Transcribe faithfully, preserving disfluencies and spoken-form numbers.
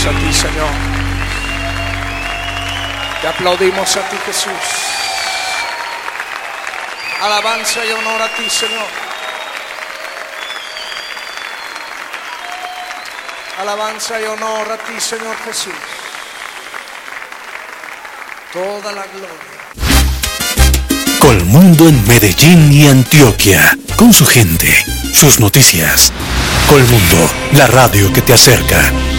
a ti, Señor. Te aplaudimos a ti, Jesús. Alabanza y honor a ti, Señor. Alabanza y honor a ti, Señor Jesús. Toda la gloria. Colmundo en Medellín y Antioquia, con su gente, sus noticias. Colmundo, la radio que te acerca.